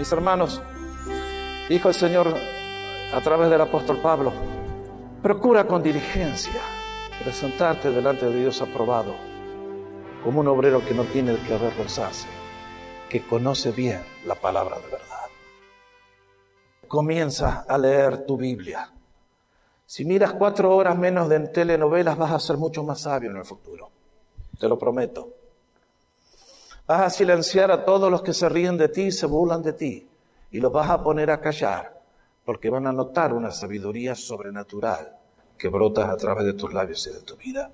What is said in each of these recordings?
Mis hermanos, dijo el Señor a través del apóstol Pablo, procura con diligencia presentarte delante de Dios aprobado, como un obrero que no tiene que avergonzarse, que conoce bien la palabra de verdad. Comienza a leer tu Biblia. Si miras 4 horas menos de telenovelas, vas a ser mucho más sabio en el futuro. Te lo prometo. Vas a silenciar a todos los que se ríen de ti y se burlan de ti. Y los vas a poner a callar, porque van a notar una sabiduría sobrenatural que brota a través de tus labios y de tu vida.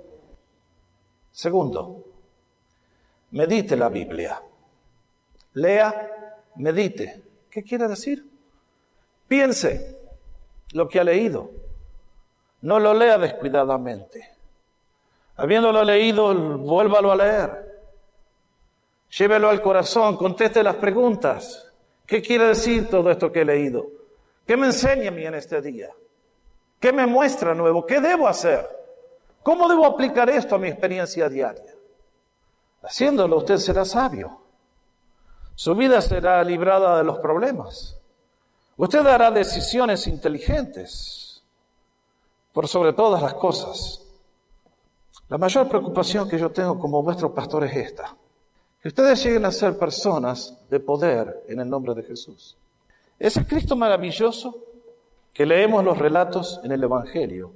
Segundo, medite la Biblia. Lea, medite. ¿Qué quiere decir? Piense lo que ha leído. No lo lea descuidadamente. Habiéndolo leído, vuélvalo a leer. Llévelo al corazón, conteste las preguntas. ¿Qué quiere decir todo esto que he leído? ¿Qué me enseña a mí en este día? ¿Qué me muestra nuevo? ¿Qué debo hacer? ¿Cómo debo aplicar esto a mi experiencia diaria? Haciéndolo, usted será sabio. Su vida será librada de los problemas. Usted hará decisiones inteligentes por sobre todas las cosas. La mayor preocupación que yo tengo como vuestro pastor es esta: que ustedes lleguen a ser personas de poder en el nombre de Jesús. Ese Cristo maravilloso que leemos los relatos en el Evangelio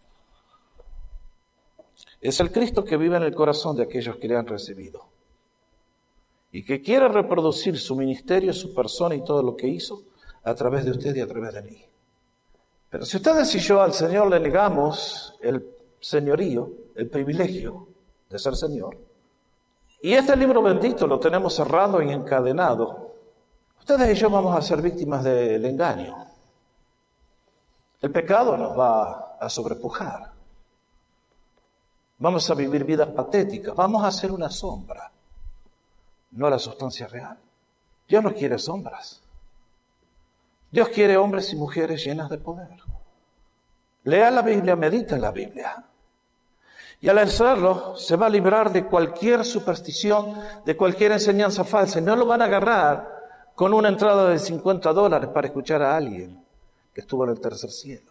es el Cristo que vive en el corazón de aquellos que le han recibido y que quiere reproducir su ministerio, su persona y todo lo que hizo a través de usted y a través de mí. Pero si ustedes y yo al Señor le negamos el señorío, el privilegio de ser Señor, y este libro bendito lo tenemos cerrado y encadenado, ustedes y yo vamos a ser víctimas del engaño. El pecado nos va a sobrepujar. Vamos a vivir vidas patéticas. Vamos a ser una sombra, no la sustancia real. Dios no quiere sombras. Dios quiere hombres y mujeres llenas de poder. Lea la Biblia, medita en la Biblia. Y al hacerlo, se va a librar de cualquier superstición, de cualquier enseñanza falsa. Y no lo van a agarrar con una entrada de $50 para escuchar a alguien que estuvo en el tercer cielo.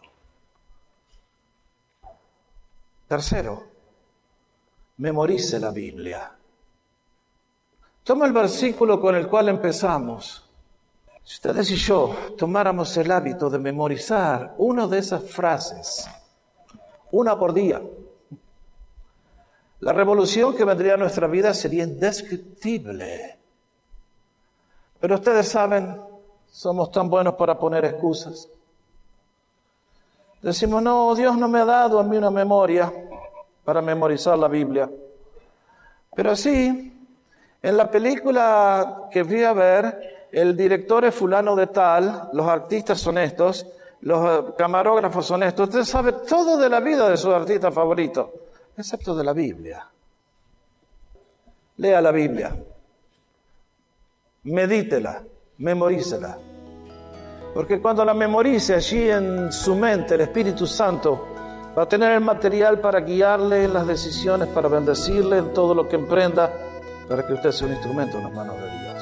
Tercero, memorice la Biblia. Toma el versículo con el cual empezamos. Si ustedes y yo tomáramos el hábito de memorizar una de esas frases, una por día, la revolución que vendría a nuestra vida sería indescriptible. Pero ustedes saben, somos tan buenos para poner excusas. Decimos, no, Dios no me ha dado a mí una memoria para memorizar la Biblia. Pero sí, en la película que fui a ver, el director es fulano de tal, los artistas son estos, los camarógrafos son estos. Usted sabe todo de la vida de sus artistas favoritos, excepto de la Biblia. Lea la Biblia, medítela, memorícela. Porque cuando la memorice allí en su mente, el Espíritu Santo va a tener el material para guiarle en las decisiones, para bendecirle en todo lo que emprenda, para que usted sea un instrumento en las manos de Dios.